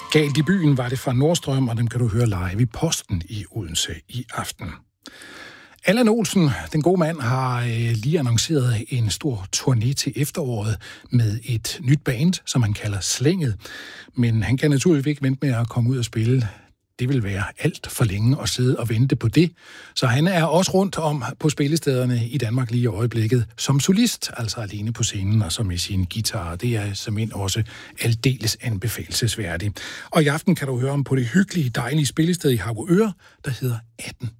Galt i byen var det fra Nordstrøm, og dem kan du høre live i Posten i Odense i aften. Allan Olsen, den gode mand, har lige annonceret en stor turné til efteråret med et nyt band, som han kalder Slænget. Men han kan naturligvis ikke vente med at komme ud og spille. Det vil være alt for længe at sidde og vente på det. Så han er også rundt om på spillestederne i Danmark lige i øjeblikket som solist, altså alene på scenen og så med sin guitar. Det er simpelthen også aldeles anbefalelsesværdigt. Og i aften kan du høre om på det hyggelige, dejlige spillested i Harboøre, der hedder 18